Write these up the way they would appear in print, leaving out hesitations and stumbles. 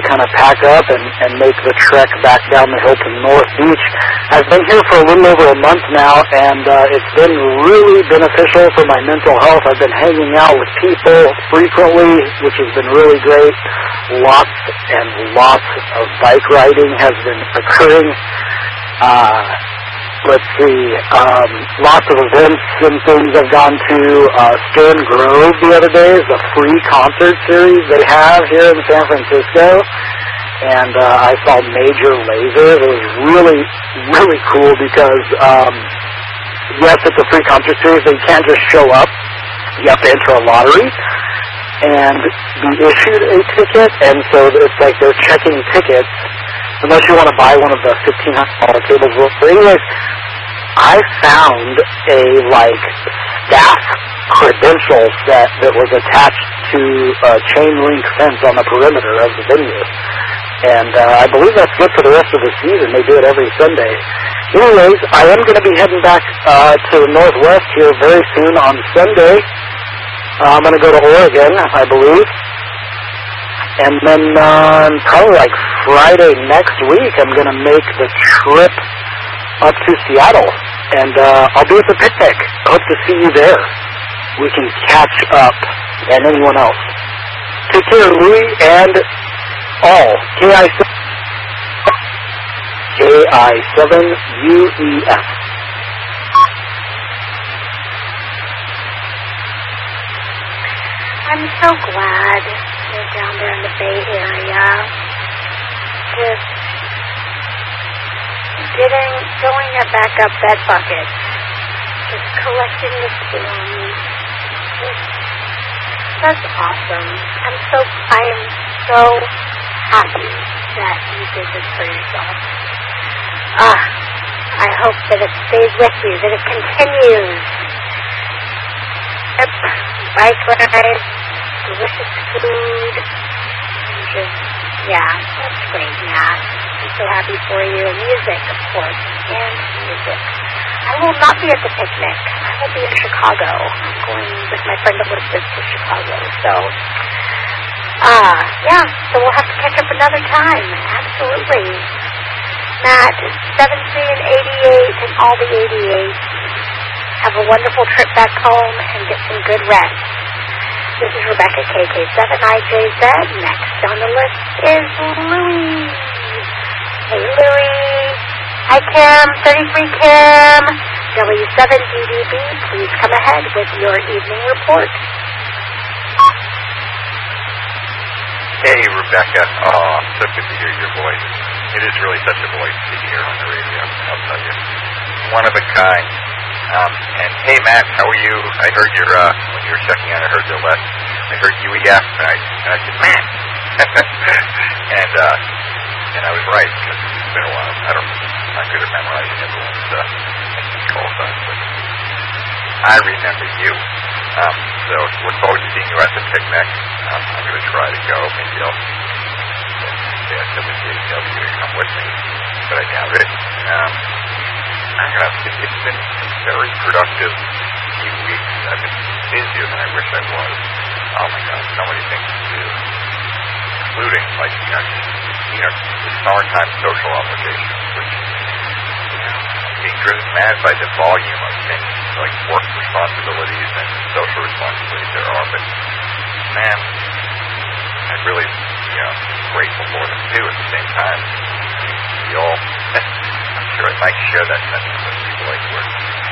kind of pack up and make the trek back down the hill to North Beach. I've been here for a little over a month now, and it's been really beneficial for my mental health. I've been hanging out with people frequently, which has been really great. Lots and lots of bike riding has been occurring. Let's see, lots of events and things I've gone to. Stern Grove the other day is a free concert series they have here in San Francisco. And I saw Major Lazer. It was really, really cool because, yes, it's a free concert series, but you can't just show up. You have to enter a lottery and be issued a ticket. And so it's like they're checking tickets unless you want to buy one of the $1,500 cables. But anyways, I found a, staff credential set that was attached to a chain link fence on the perimeter of the venue. And I believe that's good for the rest of the season. They do it every Sunday. Anyways, I am going to be heading back to the Northwest here very soon on Sunday. I'm going to go to Oregon, I believe. And then probably Friday next week, I'm going to make the trip up to Seattle. And I'll be at the picnic. I hope to see you there. We can catch up, and anyone else. Take care, Louie, and all. KI7UEF. I'm so glad you're down there in the Bay Area. Just filling your backup bed buckets. Just collecting the spoons. That's awesome. I am so happy that you did this for yourself. I hope that it stays with you, that it continues. Bike rides, delicious food, and just, that's great, Matt. I'm so happy for you. Music, of course, and music. I will not be at the picnic. I will be in Chicago. I'm going with my friend Elizabeth to Chicago. So, so we'll have to catch up another time. Absolutely. Matt, 73 and 88 and all the 88s. Have a wonderful trip back home and get some good rest. This is Rebecca, KK7IJZ. Next on the list is Louie. Hey, Louie. Hi, Kim. 33 Kim. W7DDB. Please come ahead with your evening report. Hey, Rebecca. Oh, so good to hear your voice. It is really such a voice to hear on the radio, I'll tell you. One of a kind. And hey, Matt, how are you? I heard when you were checking out, I heard I heard UEF, and I said, Matt. and I was right, because it's been a while. I'm not good at memorizing everyone's call signs, but I remember you. So look forward to seeing you at the picnic. I'm going to try to go. Maybe I'll get WJW to come with me, but I doubt it. It's been a very productive few weeks. I've been busier than I wish I was. Oh my God, so many things to do, including the summertime social obligations, which I'm being driven mad by the volume of things like work responsibilities and social responsibilities there are. But man, I'm really grateful for them too. At the same time, we all. I'm sure I might share that sentiment with people like we're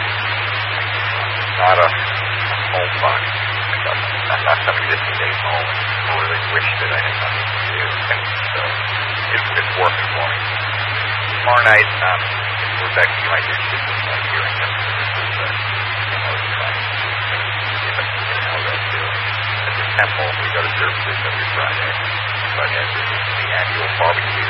not a home box. I'm not somebody that stays home and really wish that I had nothing to do. And so it's working for me. Tomorrow night, Rebecca, you might be interested in hearing them. How they'll do. At the temple, we go to services every Friday. But this is the annual barbecue.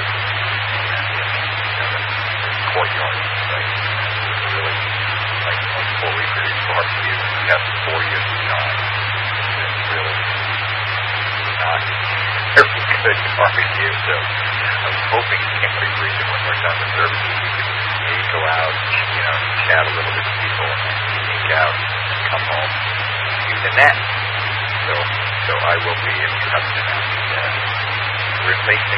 Courtyard. Really fully produced barbecue. We have 4 years of time. It's really not very good barbecue. So I was hoping if we agreed that when we're done with services, we could maybe go out, chat a little bit with people and sneak out and come home and do the net. So I will be, if you haven't announced it yet, replacing